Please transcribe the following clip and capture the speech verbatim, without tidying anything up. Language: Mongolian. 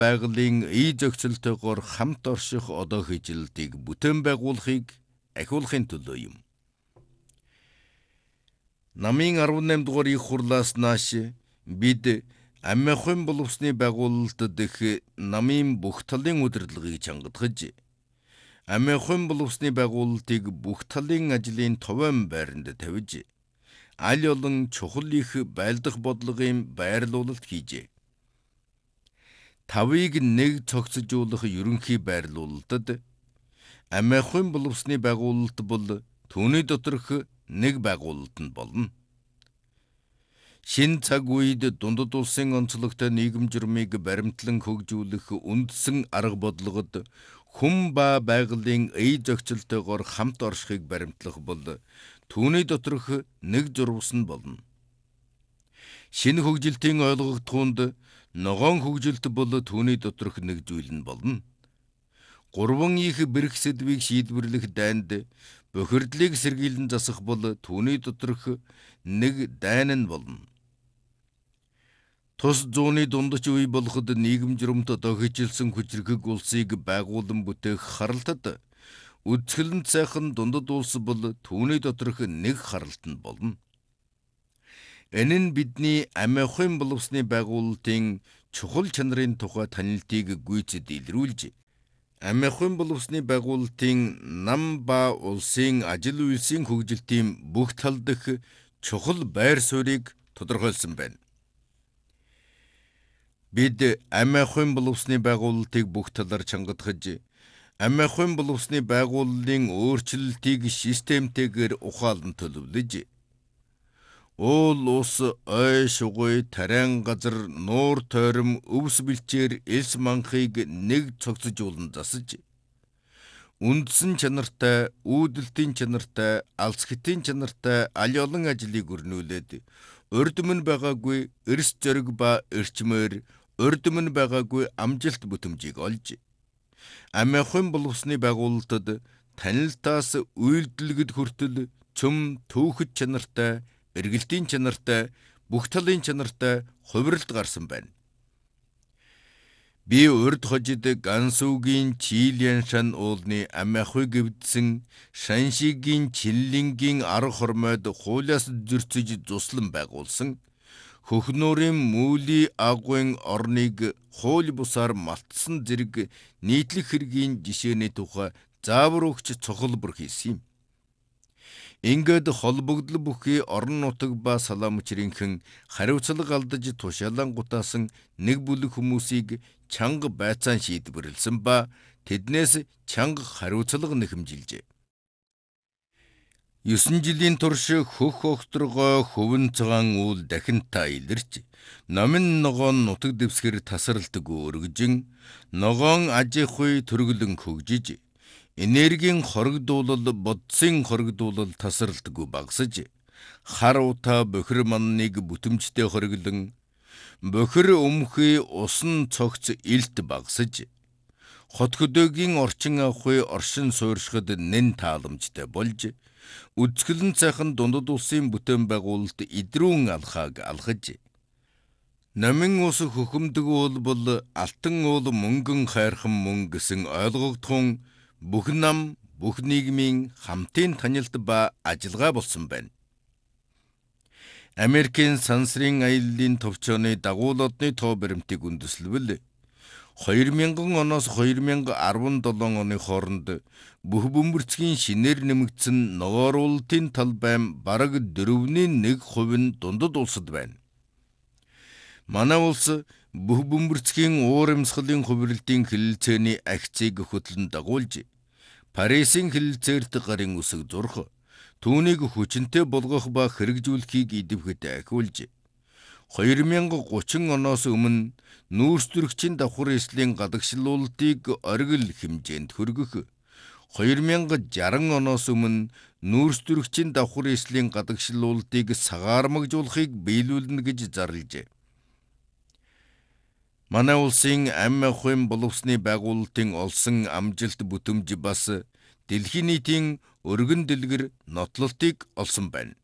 Байгалийн ий зохицолтойгоор хамт орших одоо хийжилтийг бүтээн байгуулахыг ахиулахын төлөө юм. Намын арван дугаар их хурлаас нааш бид амь ахуйн боловсны байгуулалтад их намын бүх талын удирдлагыг чангадгаж, амь ахуйн боловсны байгуулалтыг бүх талын ажлын товон байранд тавьж, аль олон чухал их байлдах бодлогын байрлуулалт хийжээ. Тавыг нэг цогцжуулах ерөнхий байрлуулалтад амь ахуйн боловсны байгуулалт бол түүний доторх нэг байгуулалт нь болно. Шин цаг үед дундад улсын онцлогтой нийгэм журмыг баримтлан хөгжүүлэх үндсэн арга бодлогод хүн ба байгалийн ий зохицолтойгоор хамт оршихыг баримтлах бол түүний доторх нэг зурвас нь болно. Шинэ хөгжилтийн ойлгогдохунд ногоон хөгжилт бол түүний доторх нэг зүйл нь болно. Гурван их бэрх сэдвийг шийдвэрлэх дайнд бохирдлыг сэргийлэн засах бол түүний доторх нэг дайн нь болно. Тус зууны дундаж үе болоход нийгэм журамт одоо хичилсэн хүчрхэг улсыг байгуулан бүтээх харалтад үзэсгэлэнт сайхан дундад улс бол түүний доторх нэг харалт нь болно. Энэ нь бидний амь ахуйн боловсны байгуулалтын чухал чанарын тухай танилтыг гүйцэд илрүүлж, амь ахуйн боловсны байгуулалтын нам ба улсын ажил үйлсийн хөгжилтийн бүх тал дэх чухал байр суурийг тодорхойлсон байна. Бид амь ахуйн боловсны байгуулалтыг бүх талаар чангадгаж, амь ахуйн боловсны байгууллын өөрчлөлтийг системтэйгээр ухаалан төлөвлөж, уул ус, ой шугуй, тариан газар, нуур тойром, өвс бэлчээр элс манхыг нэг цогцжуулан засаж, үндсэн чанартай, үүдэлтийн чанартай, алс хэтийн чанартай аль олон ажлыг өрнүүлээд, урд өмнө байгаагүй эрс зориг ба эрчмээр урд өмнө байгаагүй амжилт бүтэмжийг олж, амь ахуйн боловсны байгуулалтад танилтаас үйлдэлгэд хүртэл цөм түүхэд чанартай, эргэлтийн чанартай, бүх талын чанартай хувиралт гарсан байна. Би урд хожид Гансуугийн Чилиан шан уулны амь ахуй гэвдсэн Шаншигийн Чинлингийн арга хормойд хуулиас зөрчиж зуслан байгуулсан Хөхнүүрийн Мүли агуйн орныг хууль бусаар малтсан зэрэг нийтлэх хэргийн жишээний тухай заавар өгч цохолбор хийсэн юм. Ингээд холбогдол бүхий орон нутаг ба салаамчрийнхэн хариуцлага алдаж тушаалан гутаасан нэг бүлэг хүмүүсийг чанга байцаан шийдвэрлсэн ба тэднээс чанга хариуцлага нэхэмжилжээ. Есөн жилийн турш хөх огторгой хөвөн цагаан үйл дахин та илэрч, номин ногоон нутаг дэвсгэр тасралтг өргөжин, ногоон ажихуй төргөлөн хөгжиж, энергийн хорогдуулал, бодсын хорогдуулал тасралтгүй багсаж, хар ута бохир манныг бүтэмжтэй хориглон, бохир өмхий усан цогц илт багсаж, хот хөдөөгийн орчин авахүй оршин суурьшихад нэн тааламжтай болж, үзэсгэлэнт сайхан дундад улсын бүтээн байгуулалт идрүүн алхааг алхаж, намын ус хөхөмдөг уул бол алтан уул мөнгөн хайрхан мөн гэсэн ойлгогдхон бүх нам, бүх нийгмийн хамтын танилт ба ажиллагаа болсон байна. Америкийн сансрын аяллын товчооны дагуулодны тоо баримтыг үндэслэвэл хоёр мянган оноос хоёр мянга арван долоо оны хооронд бүх бөмбөрцгийн шинээр нэмэгдсэн ногооруулалтын талбайм бараг дөрөвний нэг хувь нь дундад улсад байна. Манай улс бүх бөмбөрцгийн уур амьсгалын хувиралтын хэлэлцээний акцийг хөтлөн дагуулж, Парисын хэлэлцээрт гарын үсэг зурх, түүнийг хүчинтэй болгох ба хэрэгжүүлэхийг идэвхтэй ахиулж, хоёр мянга гучин оноос өмнө нүүрс төрөгчийн давхар эслийн гадагшлуулалтыг оргил хэмжээнд хүргэх, хоёр мянга жаран оноос өмнө нүүрс төрөгчийн давхар эслийн гадагшлуулалтыг сагаармагжуулахыг биелүүлнэ гэж зарлжээ. Манай улсын амь ахуйн боловсны байгуулалтын олсон амжилт бүтэмж бас дэлхийн нийтийн өргөн дэлгэр нотлолтыг олсон байна.